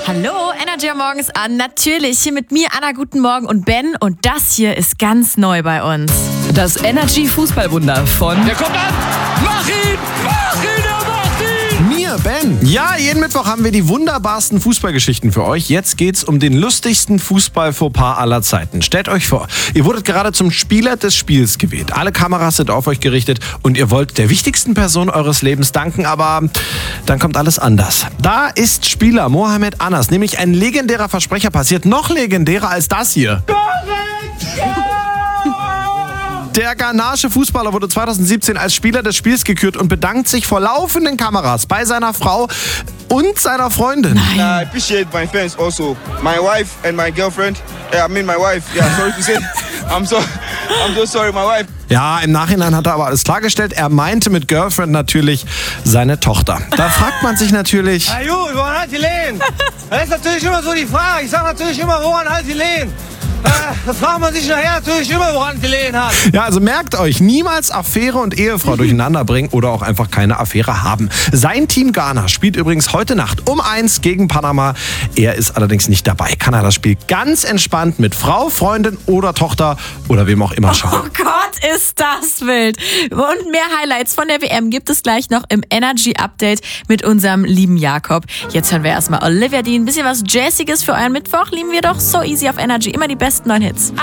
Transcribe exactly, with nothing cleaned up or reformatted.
Hallo, Energy morgens an. Natürlich hier mit mir, Anna, guten Morgen und Ben. Und das hier ist ganz neu bei uns. Das Energy Fußballwunder von... Der kommt an! Mach ihn! Mach ihn! Er macht ihn! Mir, Ben. Ja, jeden Mittwoch haben wir die wunderbarsten Fußballgeschichten für euch. Jetzt geht's um den lustigsten Fußball-Fauxpas aller Zeiten. Stellt euch vor, ihr wurdet gerade zum Spieler des Spiels gewählt. Alle Kameras sind auf euch gerichtet und ihr wollt der wichtigsten Person eures Lebens danken, aber dann kommt alles anders. Da ist Spieler Mohamed Anas, nämlich ein legendärer Versprecher passiert, noch legendärer als das hier. Der ghanaische Fußballer wurde zweitausendsiebzehn als Spieler des Spiels gekürt und bedankt sich vor laufenden Kameras bei seiner Frau und seiner Freundin. I appreciate my fans also. My wife and my girlfriend. Yeah, I mean my wife. Yeah, sorry to say. I'm so, I'm so sorry, my wife. Ja, im Nachhinein hat er aber alles klargestellt. Er meinte mit Girlfriend natürlich seine Tochter. Da fragt man sich natürlich... Na gut, woran halt die Lehen? Das ist natürlich immer so die Frage. Ich sage natürlich immer, woran halt die Lehen? Da fragt man sich nachher natürlich immer, woran die Lehen hat. Ja, also merkt euch, niemals Affäre und Ehefrau durcheinander bringen oder auch einfach keine Affäre haben. Sein Team Ghana spielt übrigens heute Nacht um eins gegen Panama. Er ist allerdings nicht dabei. Kann er das Spiel ganz entspannt mit Frau, Freundin oder Tochter oder wem auch immer schauen. Oh Gott, ist das wild. Und mehr Highlights von der W M gibt es gleich noch im Energy Update mit unserem lieben Jakob. Jetzt hören wir erstmal Olivia Dean. Ein bisschen was Jazziges für euren Mittwoch. Lieben wir doch So Easy auf Energy. Immer die besten neuen Hits.